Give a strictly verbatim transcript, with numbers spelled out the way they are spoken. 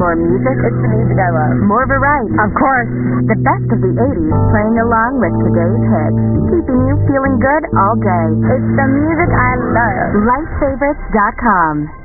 More music? It's the music I love. More variety? Of course. The best of the eighties playing along with today's hits, keeping you feeling good all day. It's the music I love. life favorites dot com